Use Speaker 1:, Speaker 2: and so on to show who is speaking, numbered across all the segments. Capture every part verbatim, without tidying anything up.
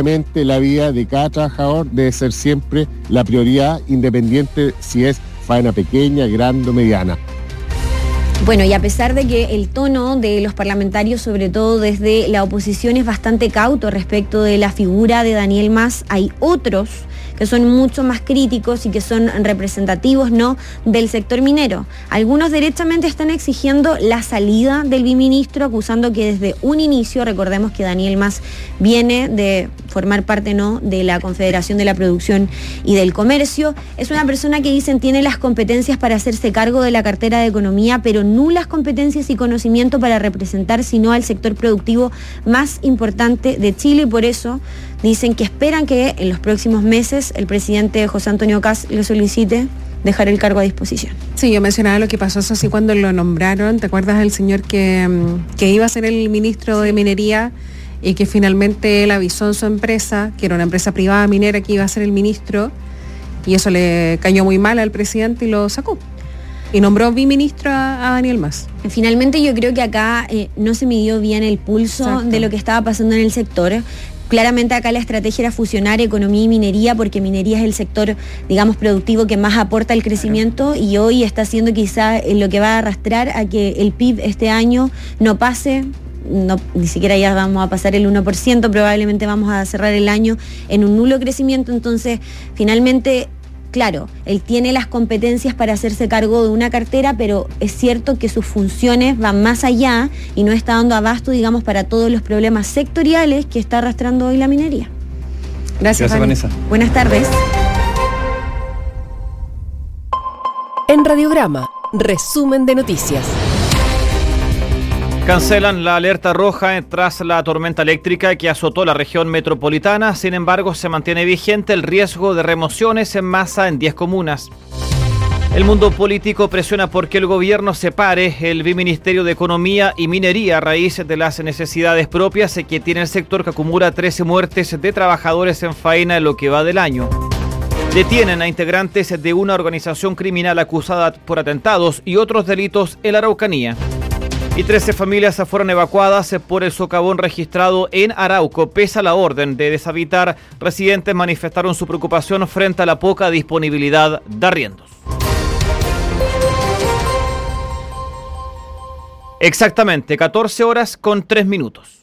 Speaker 1: evidentemente la vida de cada trabajador debe ser siempre la prioridad, independiente si es faena pequeña, grande o mediana.
Speaker 2: Bueno, y a pesar de que el tono de los parlamentarios, sobre todo desde la oposición, es bastante cauto respecto de la figura de Daniel Mas, hay otros que son mucho más críticos y que son representativos, ¿no?, del sector minero. Algunos derechamente están exigiendo la salida del biministro, acusando que desde un inicio, recordemos que Daniel Mas viene de formar parte, ¿no?, de la Confederación de la Producción y del Comercio. Es una persona que dicen tiene las competencias para hacerse cargo de la cartera de Economía, pero nulas competencias y conocimiento para representar sino al sector productivo más importante de Chile, y por eso dicen que esperan que en los próximos meses el presidente José Antonio Kast le solicite dejar el cargo a disposición.
Speaker 3: Sí, yo mencionaba lo que pasó, eso sí, cuando lo nombraron. ¿Te acuerdas del señor que, que iba a ser el ministro de Minería y que finalmente él avisó en su empresa, que era una empresa privada minera, que iba a ser el ministro, y eso le cayó muy mal al presidente y lo sacó? Y nombró biministro a, a Daniel Mas.
Speaker 2: Finalmente yo creo que acá eh, no se midió bien el pulso Exacto. de lo que estaba pasando en el sector. Claramente acá la estrategia era fusionar economía y minería, porque minería es el sector, digamos, productivo que más aporta el crecimiento, claro. y hoy está siendo quizá lo que va a arrastrar a que el P I B este año no pase, no, ni siquiera ya vamos a pasar el uno por ciento, probablemente vamos a cerrar el año en un nulo crecimiento. Entonces, finalmente, claro, él tiene las competencias para hacerse cargo de una cartera, pero es cierto que sus funciones van más allá y no está dando abasto, digamos, para todos los problemas sectoriales que está arrastrando hoy la minería.
Speaker 3: Gracias,
Speaker 4: Gracias Vanessa.
Speaker 2: Buenas tardes.
Speaker 5: En Radiograma, resumen de noticias.
Speaker 4: Cancelan la alerta roja tras la tormenta eléctrica que azotó la región metropolitana. Sin embargo, se mantiene vigente el riesgo de remociones en masa en diez comunas. El mundo político presiona porque el gobierno separe el Biministerio de Economía y Minería a raíz de las necesidades propias que tiene el sector, que acumula trece muertes de trabajadores en faena en lo que va del año. Detienen a integrantes de una organización criminal acusada por atentados y otros delitos en la Araucanía. Y trece familias fueron evacuadas por el socavón registrado en Arauco. Pese a la orden de deshabitar, residentes manifestaron su preocupación frente a la poca disponibilidad de arriendos. Exactamente, catorce horas con tres minutos.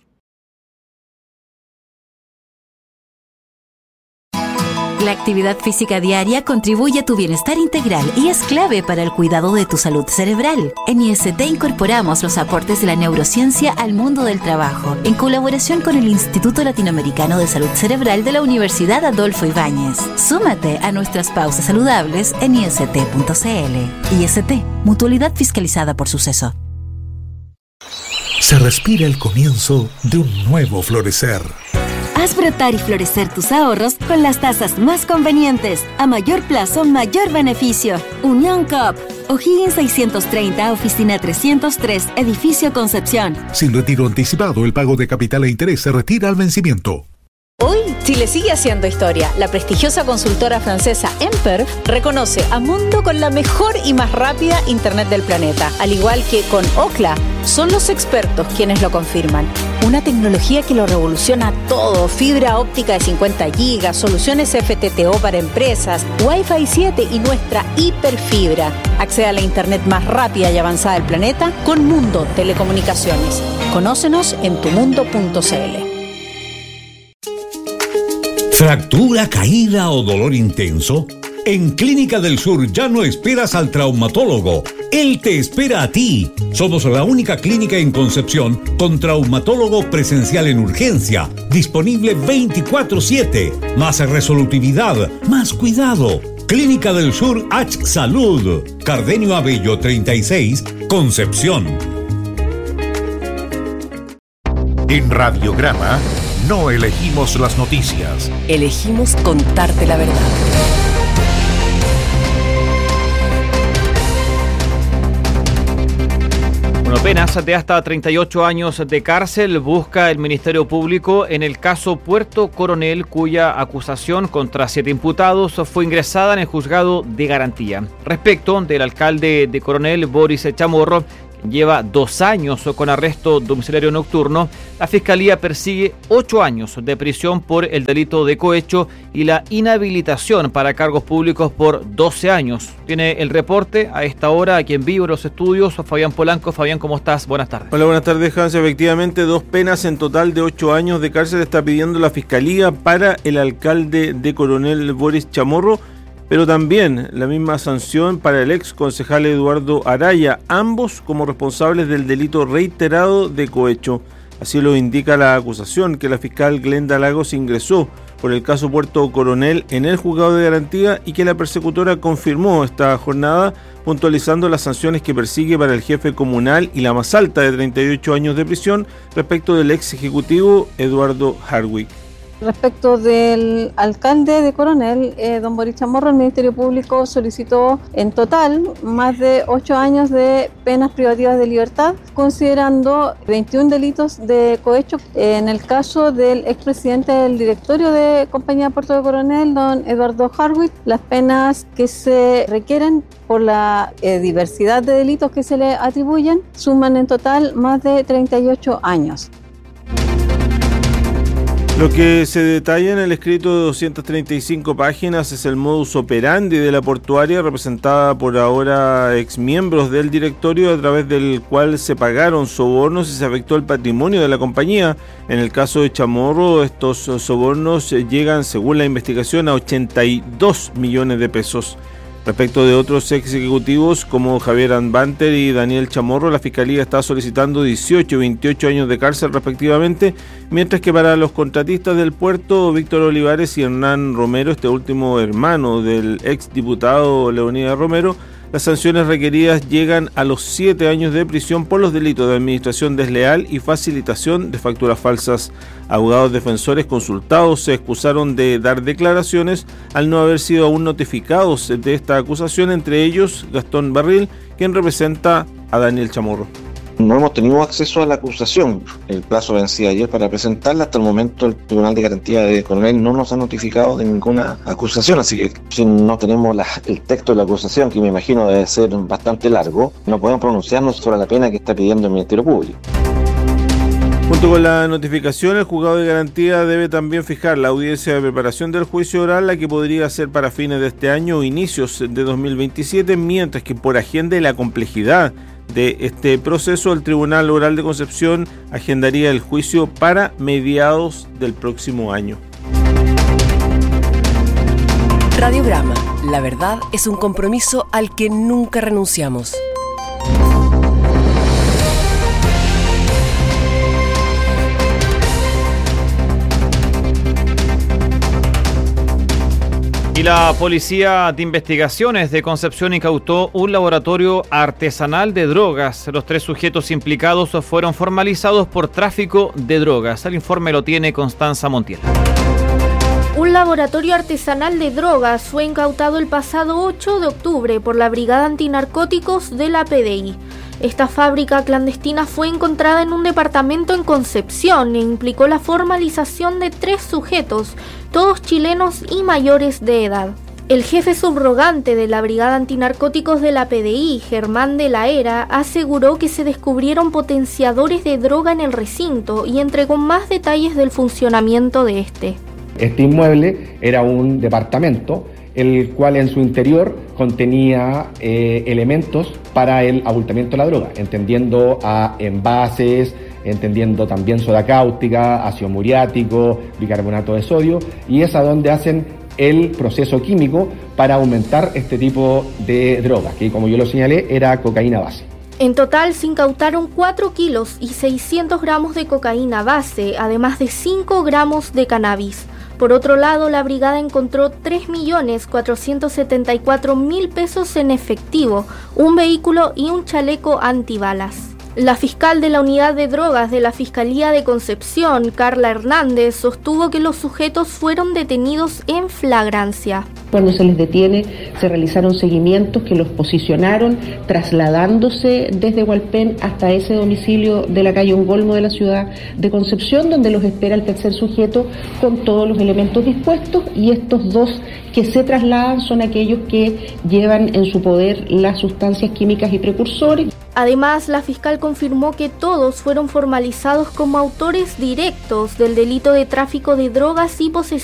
Speaker 6: La actividad física diaria contribuye a tu bienestar integral y es clave para el cuidado de tu salud cerebral. En I S T incorporamos los aportes de la neurociencia al mundo del trabajo, en colaboración con el Instituto Latinoamericano de Salud Cerebral de la Universidad Adolfo Ibáñez. Súmate a nuestras pausas saludables en i s t punto c l. I S T, mutualidad fiscalizada por Suceso.
Speaker 7: Se respira el comienzo de un nuevo florecer.
Speaker 8: Haz brotar y florecer tus ahorros con las tasas más convenientes. A mayor plazo, mayor beneficio. Unión Coop. O'Higgins seiscientos treinta, oficina trescientos tres, edificio Concepción.
Speaker 7: Sin retiro anticipado, el pago de capital e interés se retira al vencimiento.
Speaker 9: Hoy, Chile sigue haciendo historia. La prestigiosa consultora francesa Emper reconoce a Mundo con la mejor y más rápida internet del planeta. Al igual que con Ookla, son los expertos quienes lo confirman. Una tecnología que lo revoluciona todo. Fibra óptica de cincuenta gigas, soluciones F T T O para empresas, Wi-Fi siete y nuestra hiperfibra. Accede a la internet más rápida y avanzada del planeta con Mundo Telecomunicaciones. Conócenos en tu mundo punto c l.
Speaker 10: ¿Fractura, caída o dolor intenso? En Clínica del Sur ya no esperas al traumatólogo. Él te espera a ti. Somos la única clínica en Concepción con traumatólogo presencial en urgencia, disponible veinticuatro siete. Más resolutividad, más cuidado. Clínica del Sur H Salud. Cardenio Abello treinta y seis, Concepción.
Speaker 7: En Radiograma no elegimos las noticias.
Speaker 5: Elegimos contarte la verdad.
Speaker 4: Bueno, penas de hasta treinta y ocho años de cárcel busca el Ministerio Público en el caso Puerto Coronel, cuya acusación contra siete imputados fue ingresada en el juzgado de garantía. Respecto del alcalde de Coronel, Boris Chamorro, lleva dos años con arresto domiciliario nocturno, la Fiscalía persigue ocho años de prisión por el delito de cohecho y la inhabilitación para cargos públicos por doce años. Tiene el reporte a esta hora aquí en vivo en los estudios Fabián Polanco. Fabián, ¿cómo estás? Buenas tardes.
Speaker 11: Hola, buenas tardes, Hans. Efectivamente, dos penas en total de ocho años de cárcel está pidiendo la Fiscalía para el alcalde de Coronel, Boris Chamorro, pero también la misma sanción para el ex concejal Eduardo Araya, ambos como responsables del delito reiterado de cohecho. Así lo indica la acusación que la fiscal Glenda Lagos ingresó por el caso Puerto Coronel en el juzgado de garantía y que la persecutora confirmó esta jornada, puntualizando las sanciones que persigue para el jefe comunal y la más alta de treinta y ocho años de prisión respecto del ex ejecutivo Eduardo Hardwick.
Speaker 12: Respecto del alcalde de Coronel, eh, don Boris Chamorro, el Ministerio Público solicitó en total más de ocho años de penas privativas de libertad, considerando veintiún delitos de cohecho. En el caso del expresidente del directorio de Compañía Puerto de Coronel, don Eduardo Hardwick, las penas que se requieren por la eh, diversidad de delitos que se le atribuyen suman en total más de treinta y ocho años.
Speaker 11: Lo que se detalla en el escrito de doscientas treinta y cinco páginas es el modus operandi de la portuaria, representada por ahora exmiembros del directorio, a través del cual se pagaron sobornos y se afectó el patrimonio de la compañía. En el caso de Chamorro, estos sobornos llegan, según la investigación, a ochenta y dos millones de pesos. Respecto de otros ex ejecutivos como Javier Anbanter y Daniel Chamorro, la Fiscalía está solicitando dieciocho y veintiocho años de cárcel respectivamente, mientras que para los contratistas del puerto, Víctor Olivares y Hernán Romero, este último hermano del ex diputado Leonidas Romero, las sanciones requeridas llegan a los siete años de prisión por los delitos de administración desleal y facilitación de facturas falsas. Abogados defensores consultados se excusaron de dar declaraciones al no haber sido aún notificados de esta acusación, entre ellos Gastón Barril, quien representa a Daniel Chamorro.
Speaker 13: No hemos tenido acceso a la acusación. El plazo vencía ayer para presentarla. Hasta el momento el Tribunal de Garantía de Coronel no nos ha notificado de ninguna acusación, así que si no tenemos la, el texto de la acusación, que me imagino debe ser bastante largo, no podemos pronunciarnos sobre la pena que está pidiendo el Ministerio Público.
Speaker 11: Junto con la notificación, el juzgado de garantía debe también fijar la audiencia de preparación del juicio oral, la que podría ser para fines de este año o inicios de dos mil veintisiete, mientras que por agenda y la complejidad de este proceso, el Tribunal Oral de Concepción agendaría el juicio para mediados del próximo año.
Speaker 5: Radiograma. La verdad es un compromiso al que nunca renunciamos.
Speaker 4: Y la Policía de Investigaciones de Concepción incautó un laboratorio artesanal de drogas. Los tres sujetos implicados fueron formalizados por tráfico de drogas. El informe lo tiene Constanza Montiel.
Speaker 14: Un laboratorio artesanal de drogas fue incautado el pasado ocho de octubre por la Brigada Antinarcóticos de la P D I. Esta fábrica clandestina fue encontrada en un departamento en Concepción e implicó la formalización de tres sujetos, todos chilenos y mayores de edad. El jefe subrogante de la Brigada Antinarcóticos de la P D I, Germán de la Era, aseguró que se descubrieron potenciadores de droga en el recinto y entregó más detalles del funcionamiento de este.
Speaker 15: Este inmueble era un departamento, el cual en su interior contenía eh, elementos para el abultamiento de la droga, entendiendo a envases, entendiendo también soda cáustica, ácido muriático, bicarbonato de sodio, y es a donde hacen el proceso químico para aumentar este tipo de droga, que como yo lo señalé era cocaína base.
Speaker 14: En total se incautaron cuatro kilos y seiscientos gramos de cocaína base, además de cinco gramos de cannabis. Por otro lado, la brigada encontró tres millones cuatrocientos setenta y cuatro mil pesos en efectivo, un vehículo y un chaleco antibalas. La fiscal de la Unidad de Drogas de la Fiscalía de Concepción, Carla Hernández, sostuvo que los sujetos fueron detenidos en flagrancia.
Speaker 16: Cuando se les detiene, se realizaron seguimientos que los posicionaron trasladándose desde Hualpén hasta ese domicilio de la calle Ongolmo de la ciudad de Concepción, donde los espera el tercer sujeto con todos los elementos dispuestos, y estos dos que se trasladan son aquellos que llevan en su poder las sustancias químicas y precursores.
Speaker 14: Además, la fiscal confirmó que todos fueron formalizados como autores directos del delito de tráfico de drogas y posesión